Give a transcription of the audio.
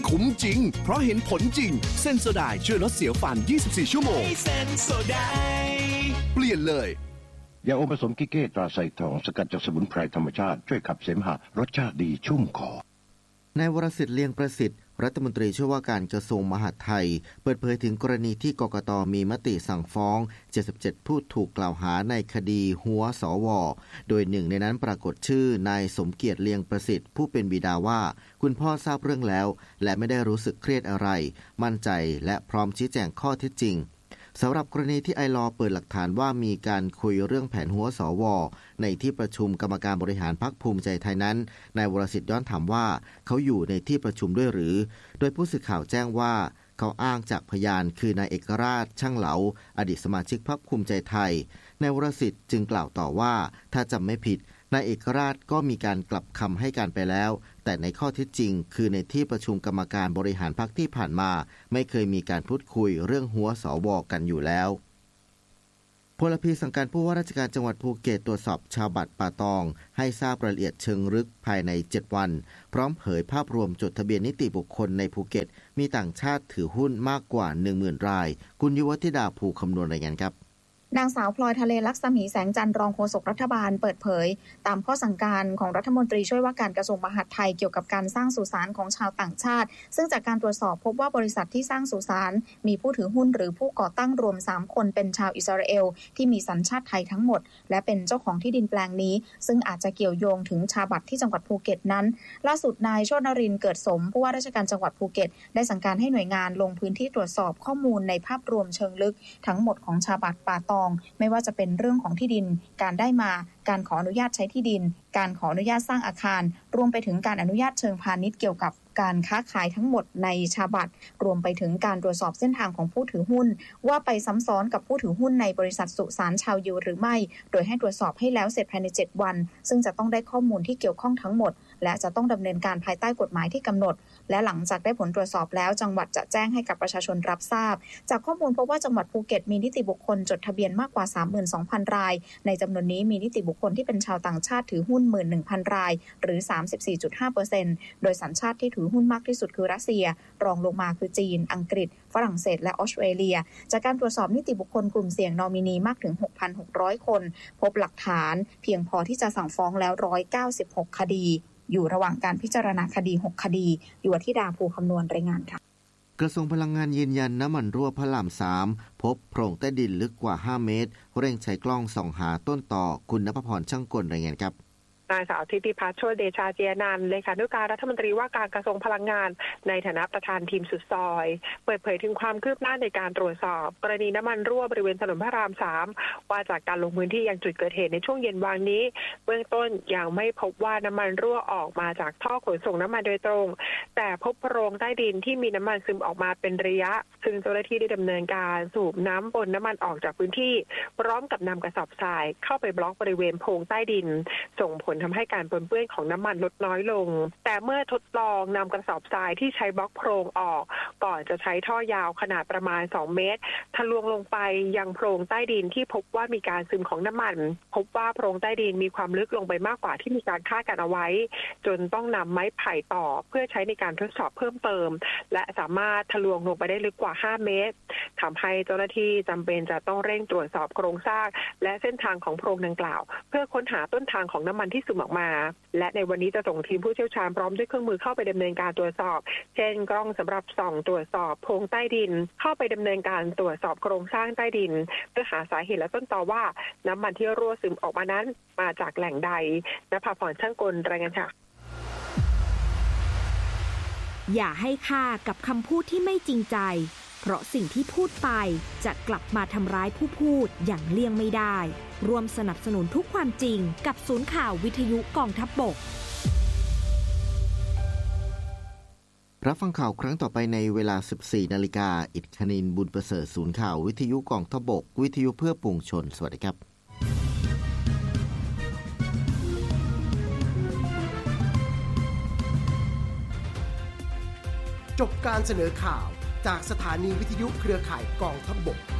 คุ้มจริงเพราะเห็นผลจริงเซนโซไดน์ช่วยลดเสียวฟัน24ชั่วโมงเซนโซไดน์เปลี่ยนเลยยาอมผสมกิเก้ตราไซทองสกัดจากสมุนไพรธรรมชาติช่วยขับเสมหะรสชาติดีชุ่มคอนายวรสิทธิ์เลียงประสิทธิ์รัฐมนตรีช่วยว่าการกระทรวงมหาดไทยเปิดเผยถึงกรณีที่กกต.มีมติสั่งฟ้อง77ผู้ถูกกล่าวหาในคดีหัวสว.โดยหนึ่งในนั้นปรากฏชื่อนายสมเกียรติเลียงประสิทธิ์ผู้เป็นบิดาว่าคุณพ่อทราบเรื่องแล้วและไม่ได้รู้สึกเครียดอะไรมั่นใจและพร้อมชี้แจงข้อเท็จจริงสำหรับกรณีที่ไอลอเปิดหลักฐานว่ามีการคุยเรื่องแผนหัวสว.ในที่ประชุมกรรมการบริหารพรรคภูมิใจไทยนั้นนายวรสิทธิ์ย้อนถามว่าเขาอยู่ในที่ประชุมด้วยหรือโดยผู้สื่อข่าวแจ้งว่าเขาอ้างจากพยานคือนายเอกราชช่างเหลาอดีตสมาชิกพรรคภูมิใจไทยนายวรสิทธิ์จึงกล่าวต่อว่าถ้าจำไม่ผิดนายเอกราชก็มีการกลับคำให้การไปแล้วแต่ในข้อเท็จจริงคือในที่ประชุมกรรมการบริหารพรรคที่ผ่านมาไม่เคยมีการพูดคุยเรื่องหัวสว.กันอยู่แล้วพลพีสั่งการผู้ว่าราชการจังหวัดภูเก็ตตรวจสอบชาวบัตรป่าตองให้ทราบรายละเอียดเชิงลึกภายใน7วันพร้อมเผยภาพรวมจดทะเบียนนิติบุคคลในภูเก็ตมีต่างชาติถือหุ้นมากกว่า 10,000 รายคุณยุวธิดาภูคำนวณรายงานครับนางสาวพลอยทะเลลักษมีแสงจันทร์รองโฆษกรัฐบาลเปิดเผยตามข้อสั่งการของรัฐมนตรีช่วยว่าการกระทรวงมหาดไทยเกี่ยวกับการสร้างสุสานของชาวต่างชาติซึ่งจากการตรวจสอบพบว่าบริษัทที่สร้างสุสานมีผู้ถือหุ้นหรือผู้ก่อตั้งรวม3คนเป็นชาวอิสราเอลที่มีสัญชาติไทยทั้งหมดและเป็นเจ้าของที่ดินแปลงนี้ซึ่งอาจจะเกี่ยวโยงถึงชาบัตรที่จังหวัดภูเก็ตนั้นล่าสุดนายโชตินรินทร์เกิดสมผู้ว่าราชการจังหวัดภูเก็ตได้สั่งการให้หน่วยงานลงพื้นที่ตรวจสอบข้อมูลในภาพรวมเชิงลึกทั้งหมดของชาบัตรป่าตองไม่ว่าจะเป็นเรื่องของที่ดินการได้มาการขออนุญาตใช้ที่ดินการขออนุญาตสร้างอาคารรวมไปถึงการอนุญาตเชิงพาณิชย์เกี่ยวกับการค้าขายทั้งหมดในชาบัตรรวมไปถึงการตรวจสอบเส้นทางของผู้ถือหุ้นว่าไปซ้ำซ้อนกับผู้ถือหุ้นในบริษัทสุสานชาวยิวหรือไม่โดยให้ตรวจสอบให้แล้วเสร็จภายใน7วันซึ่งจะต้องได้ข้อมูลที่เกี่ยวข้องทั้งหมดและจะต้องดำเนินการภายใต้กฎหมายที่กำหนดและหลังจากได้ผลตรวจสอบแล้วจังหวัดจะแจ้งให้กับประชาชนรับทราบจากข้อมูลพบว่าจังหวัดภูเก็ตมีนิติบุคคลจดทะเบียนมากกว่า 32,000 รายในจำนวนนี้มีนิติบุคคลที่เป็นชาวต่างชาติถือหุ้น 11,000 รายหรือ 34.5% โดยสัญชาติที่ถือหุ้นมากที่สุดคือรัสเซียรองลงมาคือจีนอังกฤษฝรั่งเศสและออสเตรเลียจากการตรวจสอบนิติบุคคลกลุ่มเสี่ยงนอมินีมากถึง 6,600 คนพบหลักฐานเพียงพอที่จะสั่งฟ้องแล้ว196คดีอยู่ระหว่างการพิจารณาคดี6คดีอยู่ที่ดาภูคำนวณรายงานค่ะกระทรวงพลังงานยืนยันน้ำมันรั่วพระราม3พบโพรงใต้ดินลึกกว่า5เมตรเร่งใช้กล้องส่องหาต้นต่อคุณณภพรช่างกลรายงานครับนายสาวทิติพัฒน์โชติเดชาเจียนันท์เลขานุการรัฐมนตรีว่าการกระทรวงพลังงานในฐานะประธานทีมสุดซอยเปิดเผยถึงความคืบหน้าในการตรวจสอบกรณีน้ำมันรั่วบริเวณถนนพระราม3ว่าจากการลงพื้นที่ยังจุดเกิดเหตุในช่วงเย็นวานนี้เบื้องต้นยังไม่พบว่าน้ำมันรั่วออกมาจากท่อขนส่งน้ำมันโดยตรงแต่พบโพรงใต้ดินที่มีน้ำมันซึมออกมาเป็นระยะซึ่งเจ้าหน้าที่ได้ดำเนินการสูบน้ำปนน้ำมันออกจากพื้นที่พร้อมกับนำกระสอบทรายเข้าไปบล็อกบริเวณโพรงใต้ดินส่งผลทำให้การปนเปื้อนของน้ำมันลดน้อยลงแต่เมื่อทดลองนำกระสอบทรายที่ใช้บล็อกโพรงออกก่อนจะใช้ท่อยาวขนาดประมาณ2เมตรทะลวงลงไปยังโพรงใต้ดินที่พบว่ามีการซึมของน้ำมันพบว่าโพรงใต้ดินมีความลึกลงไปมากกว่าที่มีการคาดการเอาไว้จนต้องนำไม้ไผ่ต่อเพื่อใช้ในการทดสอบเพิ่มเติมและสามารถทะลวงลงไปได้ลึกกว่า5เมตรทำให้เจ้าหน้าที่จำเป็นจะต้องเร่งตรวจสอบโครงสร้างและเส้นทางของโพรงดังกล่าวเพื่อค้นหาต้นทางของน้ำมันที่ซึมออกมาและในวันนี้จะส่งทีมผู้เชี่ยวชาญพร้อมด้วยเครื่องมือเข้าไปดำเนินการตรวจสอบเช่นกล้องสำหรับส่องตรวจสอบโพรงใต้ดินเข้าไปดำเนินการตรวจสอบโครงสร้างใต้ดินเพื่อหาสาเหตุและต้นตอว่าน้ำมันที่รั่วซึมออกมานั้นมาจากแหล่งใดณภพรช่างกลรายงานค่ะอย่าให้ค่ากับคำพูดที่ไม่จริงใจเพราะสิ่งที่พูดไปจะกลับมาทำร้ายผู้พูดอย่างเลี่ยงไม่ได้ร่วมสนับสนุนทุกความจริงกับศูนย์ข่าววิทยุกองทัพบกรับฟังข่าวครั้งต่อไปในเวลา 14 นาฬิกาอิทคณินบุญประเสริฐศูนย์ข่าววิทยุกองทัพบกวิทยุเพื่อปวงชนสวัสดีครับจบการเสนอข่าวจากสถานีวิทยุเครือข่ายกองทัพบก